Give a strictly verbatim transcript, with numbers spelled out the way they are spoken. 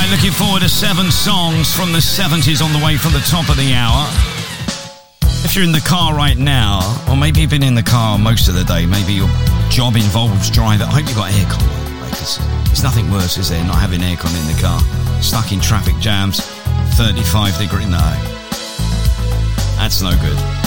Right, looking forward to seven songs from the seventies on the way from the top of the hour. If you're in the car right now, or maybe you've been in the car most of the day, maybe your job involves driving. I hope you've got aircon, because there's nothing worse, is there, not having aircon in the car. Stuck in traffic jams, thirty-five degree, no. That's no good.